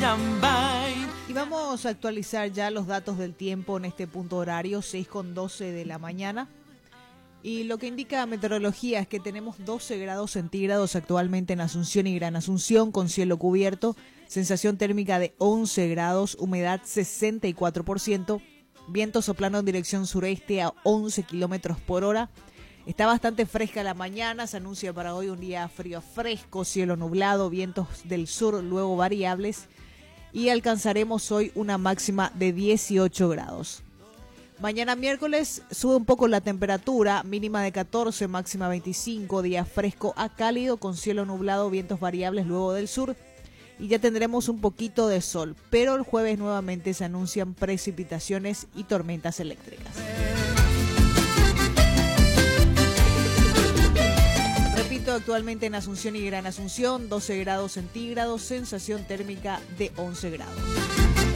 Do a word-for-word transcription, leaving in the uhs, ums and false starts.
Y vamos a actualizar ya los datos del tiempo en este punto horario, seis con doce de la mañana. Y lo que indica meteorología es que tenemos doce grados centígrados actualmente en Asunción y Gran Asunción, con cielo cubierto, sensación térmica de once grados, humedad sesenta y cuatro por ciento, viento soplando en dirección sureste a once kilómetros por hora. Está bastante fresca la mañana, se anuncia para hoy un día frío fresco, cielo nublado, vientos del sur luego variables, y alcanzaremos hoy una máxima de dieciocho grados. Mañana miércoles sube un poco la temperatura, mínima de catorce, máxima veinticinco, día fresco a cálido con cielo nublado, vientos variables luego del sur, y ya tendremos un poquito de sol, pero el jueves nuevamente se anuncian precipitaciones y tormentas eléctricas. Repito, actualmente en Asunción y Gran Asunción, doce grados centígrados, sensación térmica de once grados.